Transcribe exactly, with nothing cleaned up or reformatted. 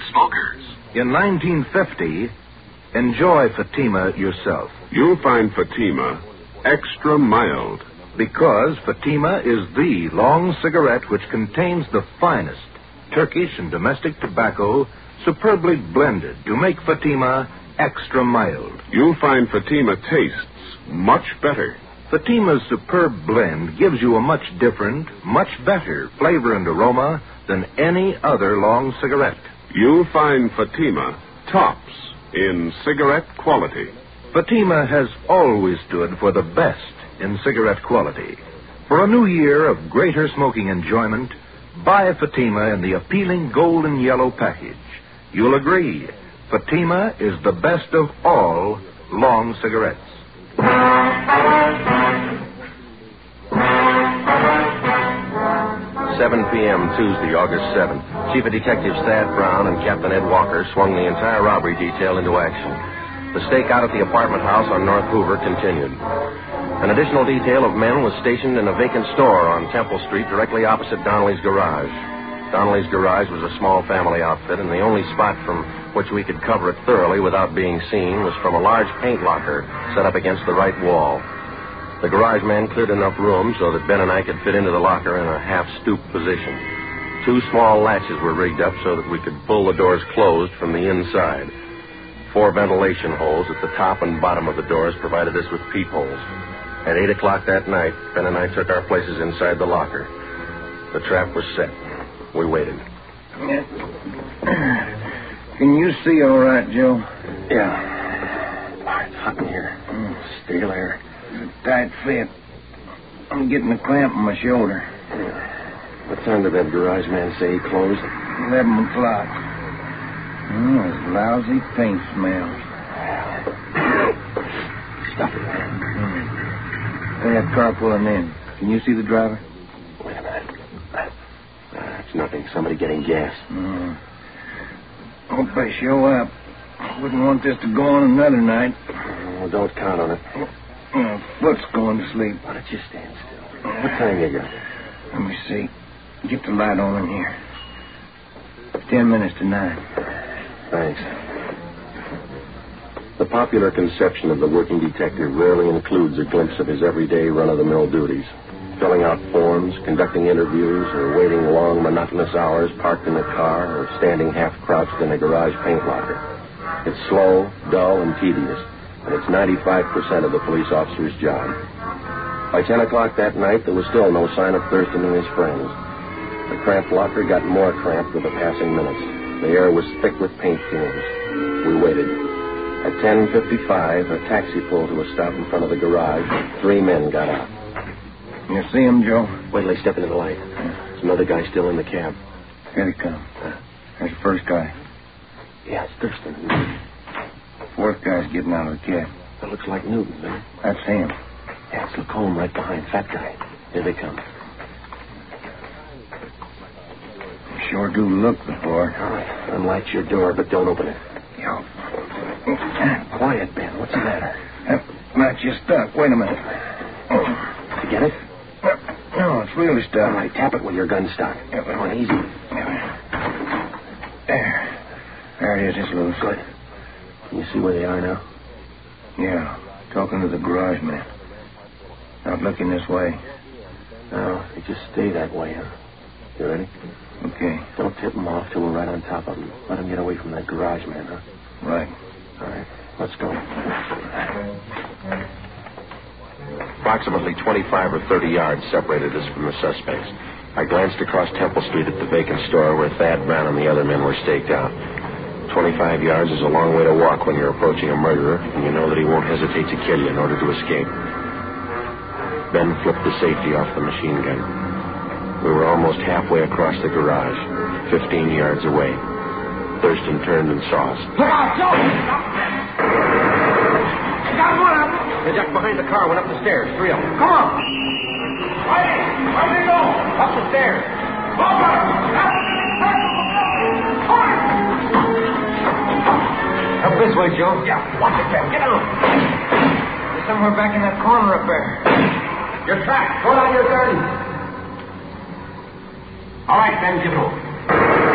smokers. In nineteen fifty, enjoy Fatima yourself. You'll find Fatima extra mild. Because Fatima is the long cigarette which contains the finest Turkish and domestic tobacco superbly blended to make Fatima extra mild. You'll find Fatima tastes much better. Fatima's superb blend gives you a much different, much better flavor and aroma than any other long cigarette. You'll find Fatima tops in cigarette quality. Fatima has always stood for the best in cigarette quality. For a new year of greater smoking enjoyment, buy Fatima in the appealing golden yellow package. You'll agree, Fatima is the best of all long cigarettes. seven p.m. Tuesday, August seventh. Chief of Detectives Thad Brown and Captain Ed Walker swung the entire robbery detail into action. The stakeout at the apartment house on North Hoover continued. An additional detail of men was stationed in a vacant store on Temple Street directly opposite Donnelly's garage. Donnelly's garage was a small family outfit, and the only spot from which we could cover it thoroughly without being seen was from a large paint locker set up against the right wall. The garage man cleared enough room so that Ben and I could fit into the locker in a half-stoop position. Two small latches were rigged up so that we could pull the doors closed from the inside. Four ventilation holes at the top and bottom of the doors provided us with peepholes. At eight o'clock that night, Ben and I took our places inside the locker. The trap was set. We waited. Can you see all right, Joe? Yeah. It's hot in here. Mm. Stale air. It's a tight fit. I'm getting a clamp on my shoulder. Yeah. What time did that garage man say he closed? Eleven o'clock. Oh, it's lousy paint smells. Stop it. Mm. Hey, that car pulling in. Can you see the driver? Wait a minute. Uh, it's nothing. Somebody getting gas. Mm. Hope they show up. Wouldn't want this to go on another night. Well, don't count on it. Oh, Foot's going to sleep. Why don't you stand still? What time you got? Let me see. Get the light on in here. Ten minutes to nine. Thanks. The popular conception of the working detective rarely includes a glimpse of his everyday run-of-the-mill duties. Filling out forms, conducting interviews, or waiting long, monotonous hours parked in a car or standing half-crouched in a garage paint locker. It's slow, dull, and tedious, and it's ninety-five percent of the police officer's job. By ten o'clock that night, there was still no sign of Thurston and his friends. The cramped locker got more cramped with the passing minutes. The air was thick with paint fumes. We waited. At ten fifty-five, a taxi pulled to a stop in front of the garage. Three men got out. You see him, Joe? Wait till they step into the light. There's another guy still in the cab. Here he comes. There's the first guy. Yeah, it's Thurston. Fourth guy's getting out of the cab. That looks like Newton, man. That's him. Yeah, it's Lacombe right behind. Fat guy. Here they come. Sure do look before. All right. Unlight your door, but don't open it. Yeah. Quiet, Ben. What's the matter? That latch is stuck. Wait a minute. Did you get it? No, it's really stuck. All right, tap it with your gun stock. Yeah, Come on, easy. There. There it is. It's loose. Good. Can you see where they are now? Yeah. Talking to the garage man. Not looking this way. No, they just stay that way, huh? You ready? Okay. Don't tip them off till we're right on top of them. Let them get away from that garage man, huh? Right. All right. Let's go. Approximately twenty-five or thirty yards separated us from the suspects. I glanced across Temple Street at the vacant store where Thad Brown and the other men were staked out. Twenty-five yards is a long way to walk when you're approaching a murderer, and you know that he won't hesitate to kill you in order to escape. Ben flipped the safety off the machine gun. We were almost halfway across the garage, fifteen yards away. Thurston turned and saw us. Look out, Joe! I got one of them. They ducked behind the car, went up the stairs, three of them. Come on. Whitey, where they go? Up the stairs. Over! Up this way, Joe. Yeah, watch it, Ben. Get out. They're somewhere back in that corner up there. You're trapped. Throw down your gun. All right, Ben, give it over.